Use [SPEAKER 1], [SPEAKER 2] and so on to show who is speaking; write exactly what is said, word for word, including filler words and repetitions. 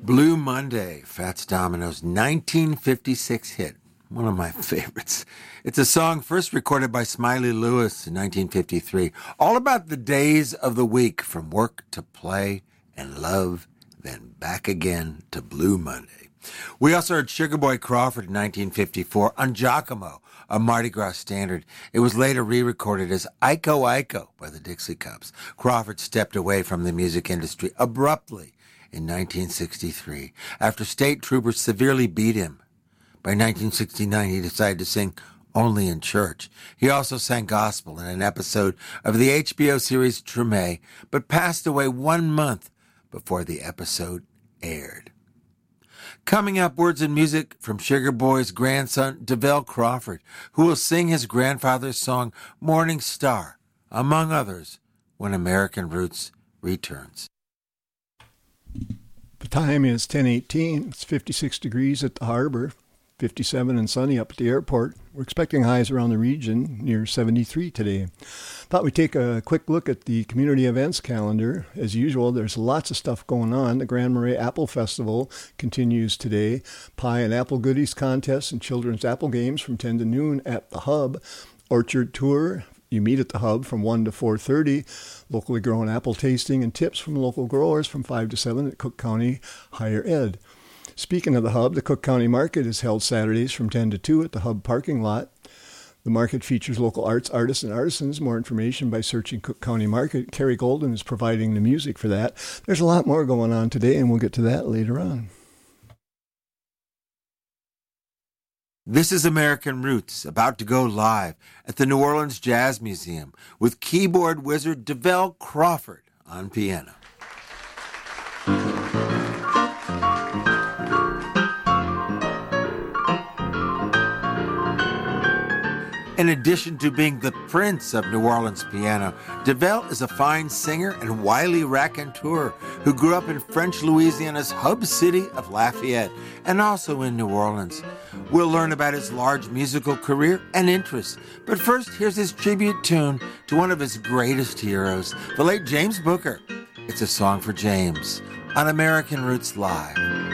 [SPEAKER 1] Blue Monday, Fats Domino's nineteen fifty-six hit, one of my favorites. It's a song first recorded by Smiley Lewis in nineteen fifty-three, all about the days of the week, from work to play and love, then back again to Blue Monday. We also heard Sugar Boy Crawford in nineteen fifty-four on Giacomo, a Mardi Gras standard. It was later re-recorded as Iko Iko by the Dixie Cups. Crawford stepped away from the music industry abruptly in nineteen sixty-three, after state troopers severely beat him. By nineteen sixty-nine, he decided to sing only in church. He also sang gospel in an episode of the H B O series Treme, but passed away one month before the episode aired. Coming up, words and music from Sugar Boy's grandson, DeVell Crawford, who will sing his grandfather's song, Morning Star, among others, when American Roots returns.
[SPEAKER 2] The time is ten eighteen. It's fifty-six degrees at the harbor, fifty-seven and sunny up at the airport. We're expecting highs around the region near seventy-three today. Thought we'd take a quick look at the community events calendar. As usual, there's lots of stuff going on. The Grand Marais Apple Festival continues today. Pie and apple goodies contests and children's apple games from ten to noon at the Hub. Orchard tour. You meet at the Hub from one to four thirty. Locally grown apple tasting and tips from local growers from five to seven at Cook County Higher Ed. Speaking of the Hub, the Cook County Market is held Saturdays from ten to two at the Hub parking lot. The market features local arts, artists, and artisans. More information by searching Cook County Market. Kerry Golden is providing the music for that. There's a lot more going on today, and we'll get to that later on.
[SPEAKER 1] This is American Roots, about to go live at the New Orleans Jazz Museum with keyboard wizard DeVell Crawford on piano. In addition to being the prince of New Orleans piano, DeVell is a fine singer and wily raconteur who grew up in French Louisiana's hub city of Lafayette and also in New Orleans. We'll learn about his large musical career and interests. But first, here's his tribute tune to one of his greatest heroes, the late James Booker. It's a song for James on American Roots Live.